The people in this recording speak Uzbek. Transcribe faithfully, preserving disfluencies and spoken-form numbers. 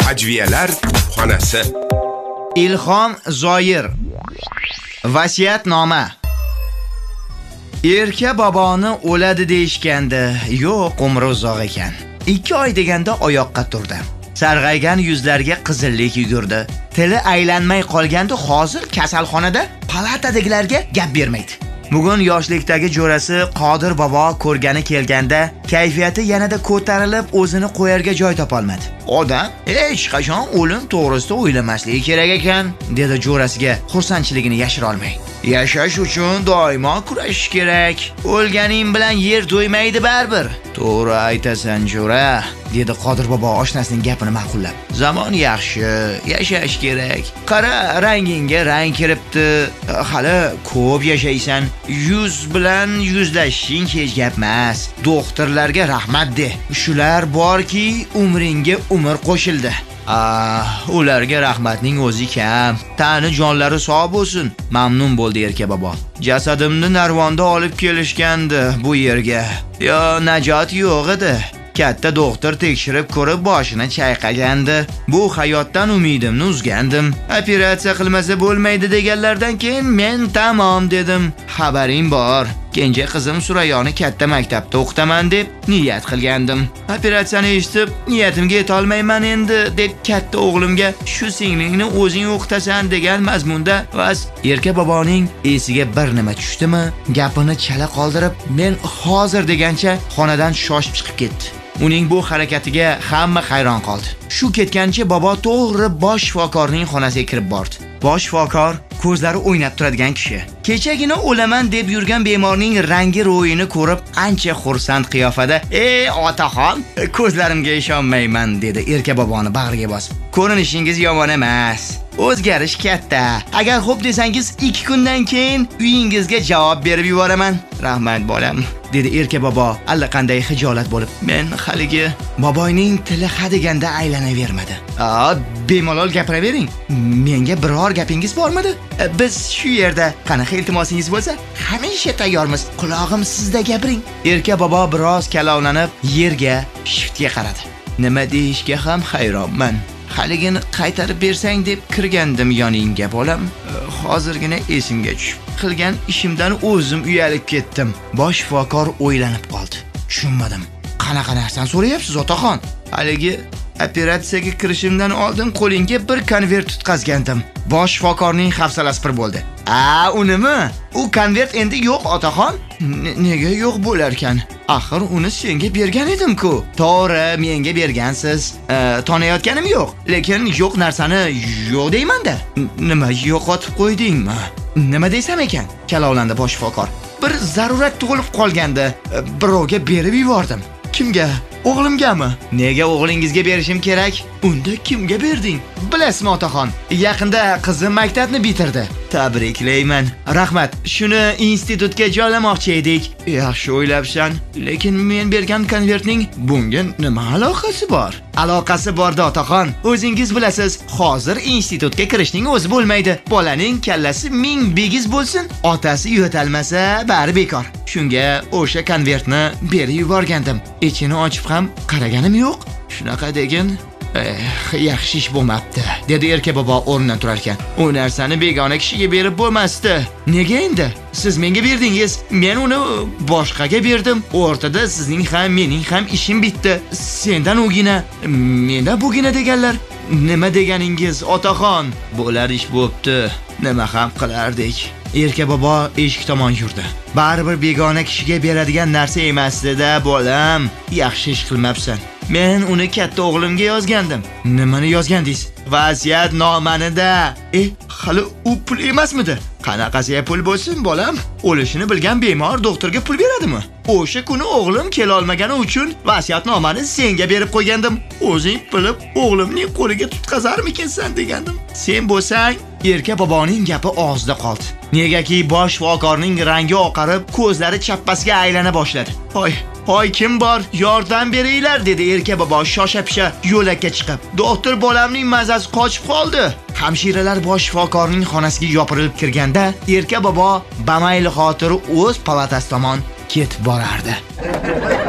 Hajviyalar xonasi. Ilhom Zoir. Vasiyatnoma. Erka boboni o'ladi deyishgandi. Yo'q, umri uzoq ekan. ikki oy deganda oyoqqa turdi. Sarg'aygan yuzlarga qizillik yugurdi. Tili aylanmay qolganda hozir kasalxonada palatadagilarga gap bermaydi. Bugun yoshlikdagi jo'rasi Qodir bobo ko'rgani kelganda kayfiyati yanada ko'tarilib, o'zini qo'yarga joy topolmadi. Odam hech qachon o'lim to'g'risida o'ylamasligi kerak ekan, dedi jo'rasiga xursandchiligini yashira olmay. Yashash uchun doimo kurashish kerak. O'lganing bilan yer to'ymaydi baribir. To'g'ri aytasan jo'ra, dedi Qodir bobo oshnasining gapini ma'qullab. Zamon yaxshi, yashash kerak. Qara, rangingga rang kiribdi. Hali ko'p yashaysan. Yuz bilan yuzlashishing hech gap emas. Doktorlarga rahmat de. Shular borki, umringga umr qo'shildi. Ah, ularga rahmatning o'zi kam. Tani jonlari sog' bo'lsin. Mamnun bo'ldi Erka bobo. Jasadimni narvonda olib kelishgandi bu yerga. Yo, najot yo'q edi. Katta doktor tekshirib ko'rib boshini chayqagandi. Bu hayotdan umidimni uzgandim. Operatsiya qilmasa bo'lmaydi deganlardan keyin men tamom dedim. Xabaring bor. Kenja qizim Surayoni katta maktabda o'qitaman deb niyat qilgandim. Operatsiyani eshitib, niyatimga yeta olmayman endi deb katta o'g'limga shu singlingni o'zing o'qitasan degan mazmunda vas Erka boboning esiga bir nima tushdimi? Gapini chala qoldirib, men hozir degancha xonadan shoshib chiqib ketdi. Uning bu harakatiga hamma hayron qoldi. Shu ketgancha bobo to'g'ri bosh shifokorning xonasiga kirib bordi. Bosh shifokor ko'zlari o'ynab turadigan kishi. Kechagina o'laman deb yurgan bemorning rangi ro'yini ko'rib, ancha xursand qiyofada, "Ey otaxon, ko'zlarimga ishonmayman", dedi Erka boboni bag'riga bosib. "Ko'rinishingiz yomon emas. O'zgarish katta. Agar xo'p desangiz, ikki kundan keyin uyingizga javob berib yuboraman." "Rahmat bolam", dedi Erka bobo allaqanday xijolat bo'lib. Men haligi boboyning tili ha deganda aylanavermadi. "A, bemalol gapiravering. Menga biror gapingiz bormidi? Biz shu yerda. Qanaqa iltimosingiz bo'lsa, hamisha tayyormiz. Quloqim sizda, gapiring." Erka bobo biroz kalovlanib, yerga, shiftga qaradi. "Nima deyishga ham hayronman. Haligini qaytarib bersang deb kirgandim yoningga bolam. Hozirgina esimga tushib, qilgan ishimdan o'zim uyalib ketdim." Bosh shifokor o'ylanib qoldi. Tushunmadim. "Qanaqa narsani so'rayapsiz, otaxon?" "Haligi operatsiyaga kirishimdan oldin qo'lingga bir konvert tutqazgandim." Bosh shifokorning hafsalasi pir bo'ldi. "A, unimi? U konvert endi yo'q, otaxon." "Nega yo'q bo'lar ekan? Axir uni senga bergan edim-ku." "To'g'ri, menga bergansiz. Tonayotganim yo'q, lekin yo'q narsani yo'q deyman-da." "Nima, yo'qotib qo'ydingmi? Nima desam ekan?" kalovlandi bosh shifokor. "Bir zarurat tug'ilib qolgandi. Birovga berib yubordim." "Kimga? O'g'limgami?" "Nega o'g'lingizga berishim kerak? Unda kimga berding?" "Bilasizmi, otaxon, yaqinda qizim maktabni bitirdi." "Tabriklayman. Rahmat. Shuni institutga joylamoqchi edik." "Yaxshi o'ylabsan, lekin men bergan konvertning bunga nima aloqasi bor?" "Aloqasi bor-da, otaxon. O'zingiz bilasiz, hozir institutga kirishning o'zi bo'lmaydi. Bolaning kallasi ming bigiz bo'lsin, otasi yo'talmasa, bari bekor. Shunga o'sha konvertni berib yuborgandim. Ichini ochib ham qaraganim yo'q. Shunaqa degin, eh, yaxshi ish bo'lmabdi", dedi Erka bobo o'rnidan turar ekan. "U narsani begona kishiga berib bo'lmasdi." "Nega endi? Siz menga berdingiz, men uni boshqaga berdim. O'rtada sizning ham, mening ham ishim bitdi. Sendan ugina, mendan bugina deganlar. Nima deganingiz, otaxon? Bo'lar ish bo'pti. Nima ham qilardik?" Erka bobo eshik tomon yurdi. "Baribir begona kishiga beradigan narsa emasdi-da, bolam. Yaxshi ish qilmabsan. Men uni katta o'g'limga yozgandim." "Nimani yozgandingiz?" "Vasiyatnomani-da." "E, hali u pul emasmidi?" "Qanaqasiga pul bo'lsin, bolam? O'lishini bilgan bemor doktorga pul beradimi? O'sha kuni o'g'lim kela olmagani uchun vasiyatnomani senga berib qo'ygandim. O'zing bilib, o'g'limning qo'liga tutqazarmikansan degandim. Sen bo'lsang..." Erka boboning gapi og'zida qoldi. Negaki bosh shifokorning rangi oqarib, ko'zlari chappasiga aylana boshladi. "Hoy, hoy kim bor? Yordam beringlar", dedi Erka bobo shosha-pisha yo'lakka chiqib. "Doktor bolamning mazasi qochib qoldi." Hamshiralar bosh shifokorning xonasiga yopirilib kirganda, Erka bobo bamayli xotiri o'z palatasi tomon ketib borardi.